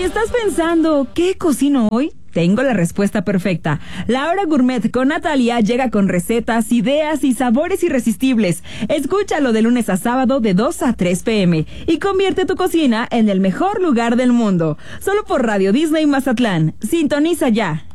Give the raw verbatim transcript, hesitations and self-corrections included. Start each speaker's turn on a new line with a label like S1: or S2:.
S1: estás pensando, ¿qué cocino hoy? Tengo la respuesta perfecta. La Hora Gourmet con Natalia llega con recetas, ideas y sabores irresistibles. Escúchalo de lunes a sábado de dos a tres pm y convierte tu cocina en el mejor lugar del mundo. Solo por Radio Disney Mazatlán. Sintoniza ya.